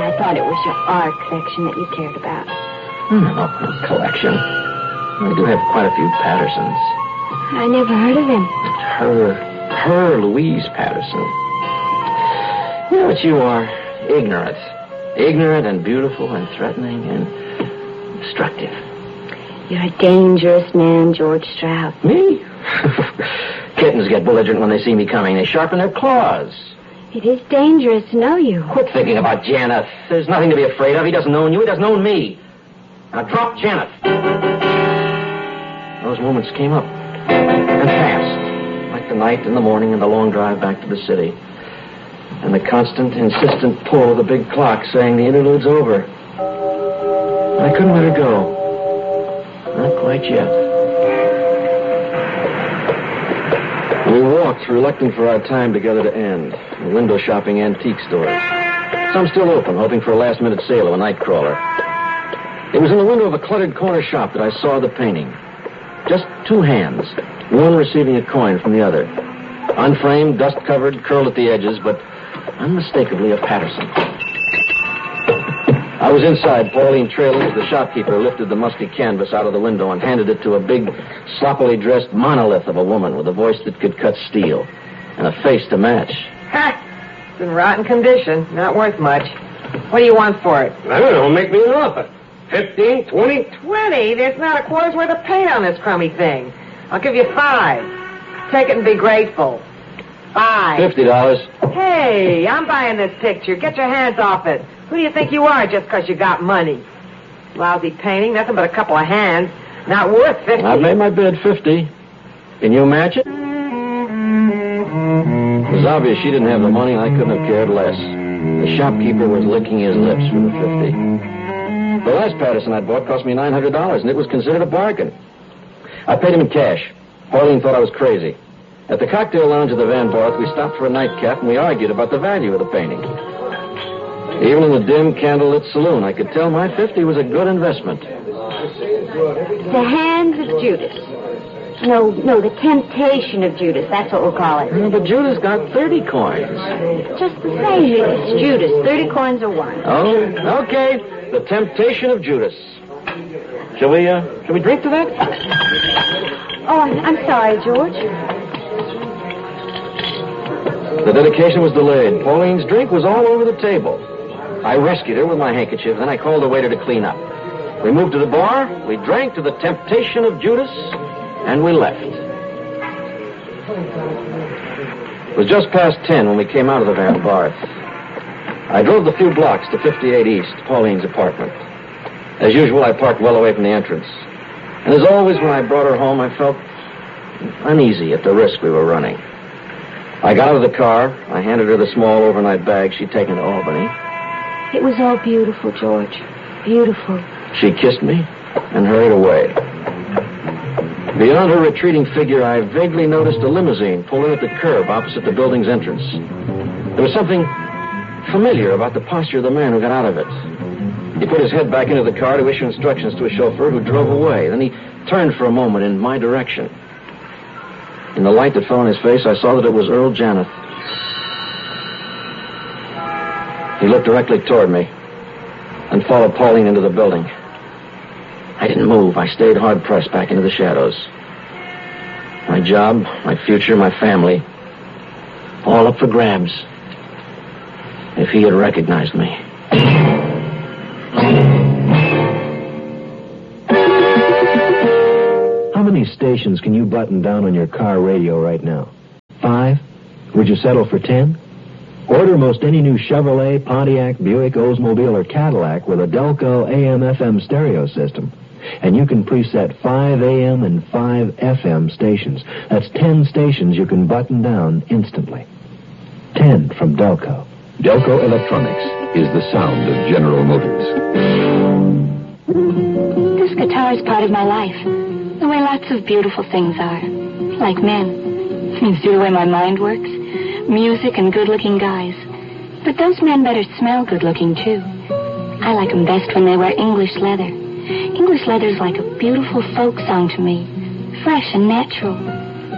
I thought it was your art collection that you cared about. No, collection. I do have quite a few Pattersons. I never heard of them. Her Louise Patterson. You know what you are? Ignorant. Ignorant and beautiful and threatening and destructive. You're a dangerous man, George Stroud. Me? Kittens get belligerent when they see me coming. They sharpen their claws. It is dangerous to know you. Quit thinking about Janeth. There's nothing to be afraid of. He doesn't own you. He doesn't own me. Now drop Janeth. Those moments came up and passed, like the night and the morning and the long drive back to the city. And the constant, insistent pull of the big clock saying the interlude's over. I couldn't let her go. Not quite yet. We walked, reluctant for our time together to end, window shopping antique stores. Some still open, hoping for a last-minute sale of a night crawler. It was in the window of a cluttered corner shop that I saw the painting. Just two hands, one receiving a coin from the other. Unframed, dust-covered, curled at the edges, but unmistakably a Patterson. I was inside. Pauline trailed as the shopkeeper lifted the musty canvas out of the window and handed it to a big, sloppily dressed monolith of a woman with a voice that could cut steel and a face to match. Ha! It's in rotten condition. Not worth much. What do you want for it? I don't know. Make me an offer. 15, 20? 20? There's not a quarter's worth of paint on this crummy thing. I'll give you 5. Take it and be grateful. 5. $50. Hey, I'm buying this picture. Get your hands off it. Who do you think you are just because you got money? Lousy painting, nothing but a couple of hands. Not worth 50. I've made my bid 50. Can you match it? It was obvious she didn't have the money, and I couldn't have cared less. The shopkeeper was licking his lips for the 50. The last Patterson I'd bought cost me $900, and it was considered a bargain. I paid him in cash. Pauline thought I was crazy. At the cocktail lounge of the Van Barth, we stopped for a nightcap, and we argued about the value of the painting. Even in the dim, candlelit saloon, I could tell my 50 was a good investment. The hands of Judas. No, the temptation of Judas. That's what we'll call it. But Judas got 30 coins. Just the same. It's Judas. 30 coins or one. Oh, okay. The temptation of Judas. Shall we drink to that? Oh, I'm sorry, George. The dedication was delayed. Pauline's drink was all over the table. I rescued her with my handkerchief, then I called the waiter to clean up. We moved to the bar, we drank to the temptation of Judas, and we left. It was just past 10 when we came out of the Van Barth. I drove the few blocks to 58 East, Pauline's apartment. As usual, I parked well away from the entrance. And as always, when I brought her home, I felt uneasy at the risk we were running. I got out of the car. I handed her the small overnight bag she'd taken to Albany. It was all beautiful, George. Beautiful. She kissed me and hurried away. Beyond her retreating figure, I vaguely noticed a limousine pull in at the curb opposite the building's entrance. There was something familiar about the posture of the man who got out of it. He put his head back into the car to issue instructions to a chauffeur who drove away. Then he turned for a moment in my direction. In the light that fell on his face, I saw that it was Earl Janeth. He looked directly toward me and followed Pauline into the building. I didn't move. I stayed hard-pressed back into the shadows. My job, my future, my family, all up for grabs. If he had recognized me. How many stations can you button down on your car radio right now? 5? Would you settle for 10? Order most any new Chevrolet, Pontiac, Buick, Oldsmobile, or Cadillac with a Delco AM/FM stereo system. And you can preset 5 AM and 5 FM stations. That's 10 stations you can button down instantly. 10 from Delco. Delco Electronics is the sound of General Motors. This guitar is part of my life. The way lots of beautiful things are. Like men. You see the way my mind works? Music and good-looking guys. But those men better smell good-looking, too. I like them best when they wear English leather. English leather's like a beautiful folk song to me. Fresh and natural.